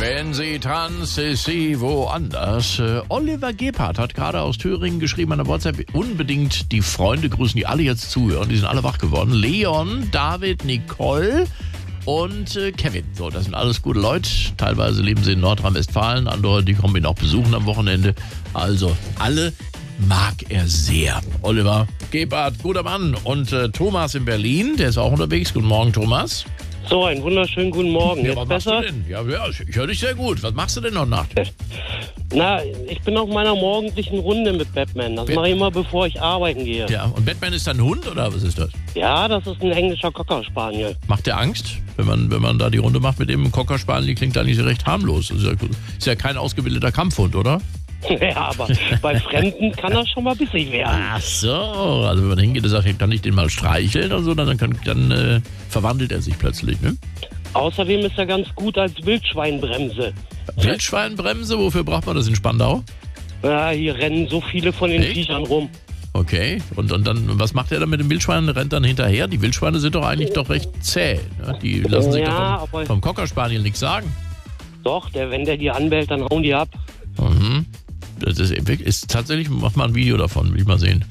Wenn sie tanzt, ist sie woanders. Oliver Gebhardt hat gerade aus Thüringen geschrieben an der WhatsApp, unbedingt die Freunde grüßen, die alle jetzt zuhören. Die sind alle wach geworden. Leon, David, Nicole und Kevin. So, das sind alles gute Leute. Teilweise leben sie in Nordrhein-Westfalen. Andere, die kommen ihn auch besuchen am Wochenende. Also, alle mag er sehr. Oliver Gebhardt, guter Mann. Und Thomas in Berlin, der ist auch unterwegs. Guten Morgen, Thomas. So, einen wunderschönen guten Morgen. Ja, Jetzt was besser? machst du denn? Ja, ich höre dich sehr gut. Was machst du denn noch nachts? Na, ich bin auf meiner morgendlichen Runde mit Batman. Das mache ich immer, bevor ich arbeiten gehe. Ja, und Batman ist ein Hund oder was ist das? Ja, das ist ein englischer Cocker Spaniel. Macht der Angst, wenn man da die Runde macht mit dem Cocker Spaniel? Klingt eigentlich so recht harmlos. Ist ja kein ausgebildeter Kampfhund, oder? Ja, aber bei Fremden kann das schon mal bissig werden. Ach so, also wenn man hingeht und sagt, kann ich den mal streicheln und so, dann verwandelt er sich plötzlich, ne? Außerdem ist er ganz gut als Wildschweinbremse. Wildschweinbremse, wofür braucht man das in Spandau? Ja, hier rennen so viele von den Echt? Viechern rum. Okay, und dann, was macht er dann mit dem Wildschwein? Rennt dann hinterher? Die Wildschweine sind doch eigentlich doch recht zäh, ne? Die lassen sich Ja, doch vom Cocker Spaniel nichts sagen. Doch, wenn der die anbellt, dann hauen die ab. Mhm. Das ist tatsächlich, mach mal ein Video davon, will ich mal sehen.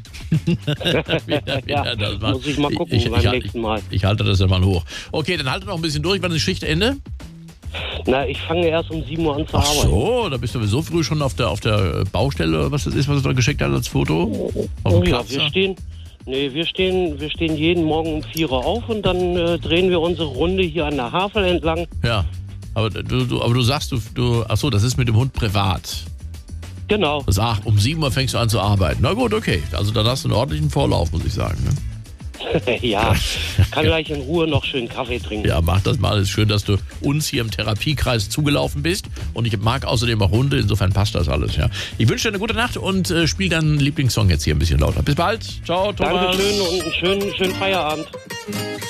Ja, muss ich mal gucken beim nächsten Mal. Ich halte das dann mal hoch. Okay, dann halte noch ein bisschen durch. Wann ist Schichtende? Na, ich fange erst um 7 Uhr an zu Ach arbeiten. so, da bist du so früh schon auf der Baustelle, was das ist, was du da geschickt hast als Foto? Auf dem Ja, Platz, wir stehen jeden Morgen um 4 Uhr auf und dann drehen wir unsere Runde hier an der Havel entlang. Ja, aber du sagst, ach so, das ist mit dem Hund privat. Genau. Ach, um 7 Uhr fängst du an zu arbeiten. Na gut, okay. Also dann hast du einen ordentlichen Vorlauf, muss ich sagen. Ne? Ja, kann gleich in Ruhe noch schön Kaffee trinken. Ja, mach das mal. Es ist schön, dass du uns hier im Therapiekreis zugelaufen bist. Und ich mag außerdem auch Hunde. Insofern passt das alles. Ja. Ich wünsche dir eine gute Nacht und spiel deinen Lieblingssong jetzt hier ein bisschen lauter. Bis bald. Ciao, Thomas. Dankeschön und einen schönen Feierabend.